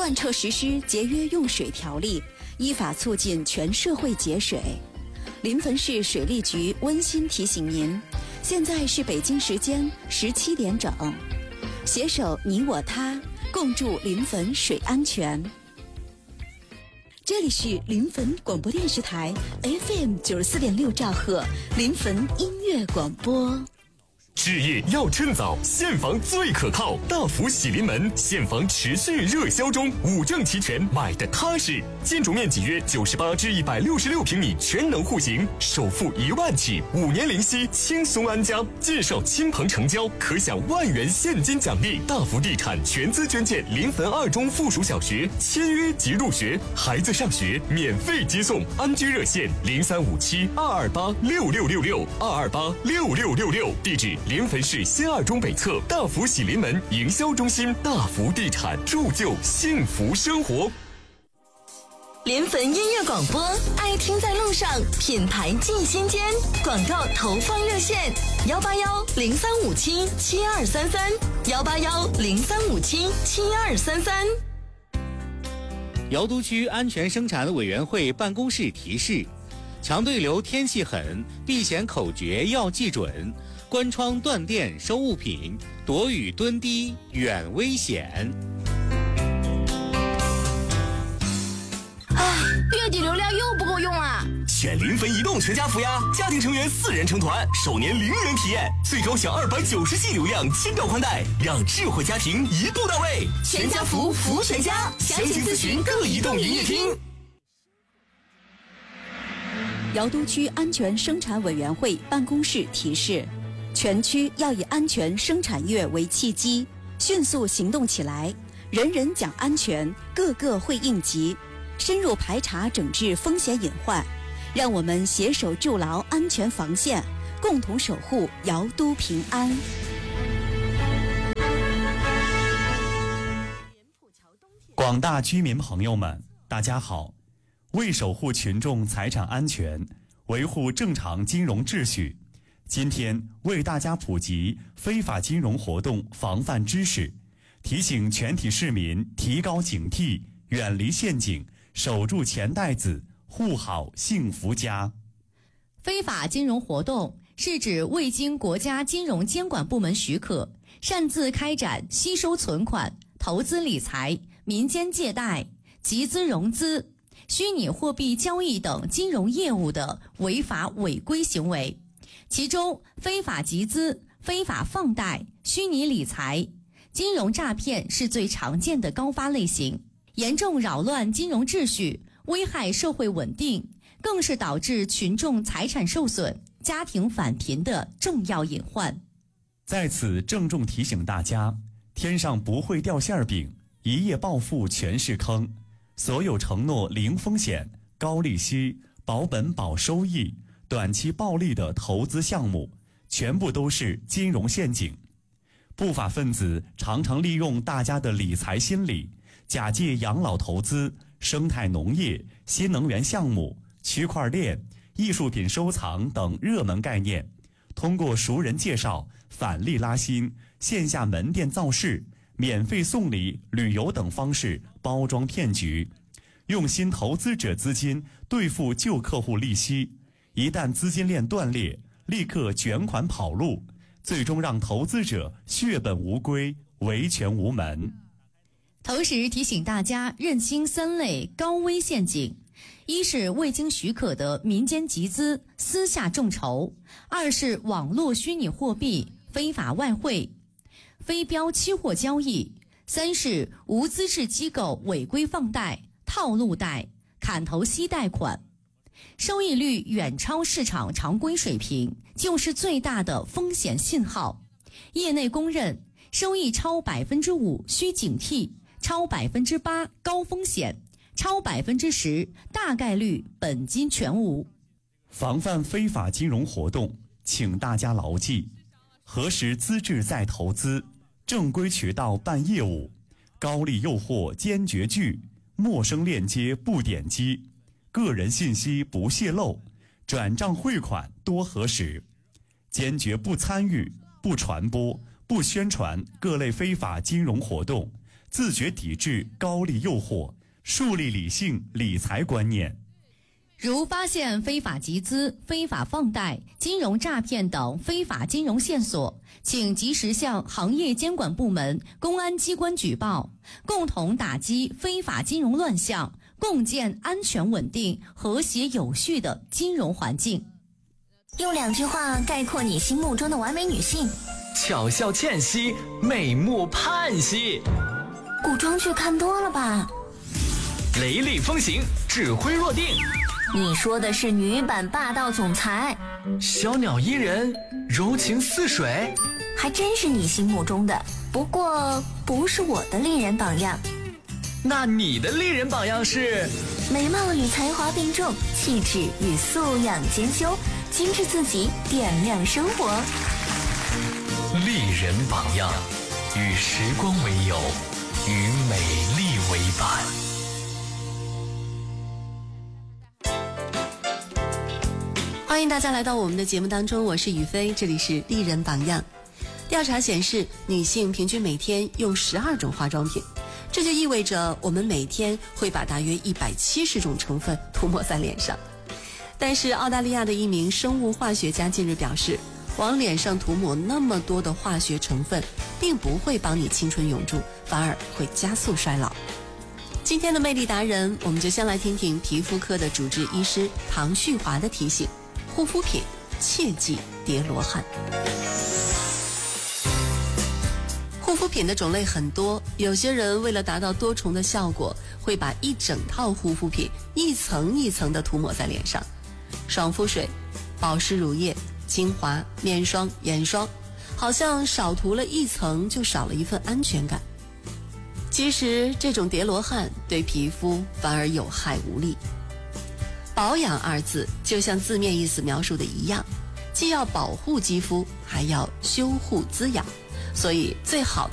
贯彻实施节约用水条例，依法促进全社会节水。临汾市水利局温馨提醒您，现在是北京时间17点整，携手你我他，共筑临汾水安全。这里是临汾广播电视台 FM 94.6兆赫临汾音乐广播。 置业要趁早，现房最可靠。大福喜临门，现房持续热销中，5证齐全，买的踏实。建筑面积约98至166平米，全能户型，首付1万起，5年零息，轻松安家。介绍亲朋成交，可享1万元现金奖励。大福地产全资捐建临汾2中附属小学，签约即入学，孩子上学免费接送。安居热线035722866662286666，地址临汾市新2中北侧大福喜临门营销中心。大福地产，铸就幸福生活。 临汾音乐广播，爱听在路上，品牌尽心间。广告投放热线：181-0357-7233，181-0357-7233。 瑶都区安全生产委员会办公室提示：强对流天气狠，避险口诀要记准。关窗断电收物品，躲雨蹲低远危险。 月底流量又不够用啊！ 选临汾移动全家福呀，家庭成员4人成团，首年0元体验，最高享290G 流量，轻照宽带，让智慧家庭一步到位。 全家福，福全家，详情咨询各移动营业厅。 瑶都区安全生产委员会办公室提示：全区要以安全生产月为契机，迅速行动起来，人人讲安全，个个会应急，深入排查整治风险隐患，让我们携手筑牢安全防线，共同守护瑶都平安。 广大居民朋友们，大家好！为守护群众财产安全，维护正常金融秩序，今天为大家普及非法金融活动防范知识，提醒全体市民提高警惕，远离陷阱，守住钱袋子，护好幸福家。 非法金融活动是指未经国家金融监管部门许可，擅自开展吸收存款、投资理财、民间借贷、集资融资、虚拟货币交易等金融业务的违法违规行为。其中，非法集资、非法放贷、虚拟理财、金融诈骗是最常见的高发类型，严重扰乱金融秩序，危害社会稳定，更是导致群众财产受损、家庭返贫的重要隐患。 在此郑重提醒大家，天上不会掉馅饼，一夜暴富全是坑。所有承诺零风险、高利息、保本保收益、短期暴利的投资项目，全部都是金融陷阱。不法分子常常利用大家的理财心理，假借养老投资、生态农业、新能源项目、区块链、艺术品收藏等热门概念，通过熟人介绍、返利拉新、线下门店造势、免费送礼、旅游等方式包装骗局，用新投资者资金兑付旧客户利息，一旦资金链断裂，立刻卷款跑路，最终让投资者血本无归，维权无门。 同时提醒大家认清3类高危陷阱：一是未经许可的民间集资、私下众筹；二是网络虚拟货币、非法外汇、非标期货交易；三是无资质机构违规放贷、套路贷、砍头息贷款。收益率远超市场常规水平，就是最大的风险信号。业内公认，收益超5%需警惕，超8%高风险，超10%大概率本金全无。 防范非法金融活动，请大家牢记：核实资质再投资，正规渠道办业务，高利诱惑坚决拒，陌生链接不点击，个人信息不泄露，转账汇款多核实，坚决不参与、不传播、不宣传各类非法金融活动， 自觉抵制高利诱惑，树立理性理财观念。 如发现非法集资、非法放贷、金融诈骗等非法金融线索，请及时向行业监管部门、公安机关举报，共同打击非法金融乱象，共建安全稳定、和谐有序的金融环境。 用2句话概括你心目中的完美女性： 巧笑倩兮，美目盼兮。 古装剧看多了吧？ 雷厉风行，指挥若定。 你说的是女版霸道总裁。 小鸟依人，柔情似水。 还真是你心目中的，不过不是我的丽人榜样。 那你的丽人榜样是？ 美貌与才华并重，气质与素养兼修，精致自己，点亮生活。 丽人榜样，与时光为友，与美丽为伴。 欢迎大家来到我们的节目当中，我是雨飞，这里是丽人榜样。调查显示，女性平均每天用12种化妆品，这就意味着我们每天会把大约170种成分涂抹在脸上。但是澳大利亚的一名生物化学家近日表示，往脸上涂抹那么多的化学成分，并不会帮你青春永驻，反而会加速衰老。今天的魅力达人，我们就先来听听皮肤科的主治医师唐旭华的提醒：护肤品切忌叠罗汉。护肤品的种类很多，有些人为了达到多重的效果，会把一整套护肤品一层一层的涂抹在脸上。爽肤水、保湿乳液、精华、面霜、眼霜，好像少涂了一层就少了一份安全感。其实这种叠罗汉对皮肤反而有害无利。保养2字就像字面意思描述的一样，既要保护肌肤，还要修护滋养，所以最好